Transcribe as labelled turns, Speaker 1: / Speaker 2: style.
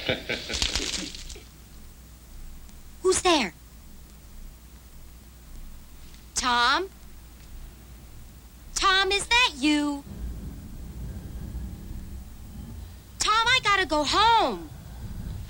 Speaker 1: Who's there? Tom? Tom, is that you? Tom, I gotta go home.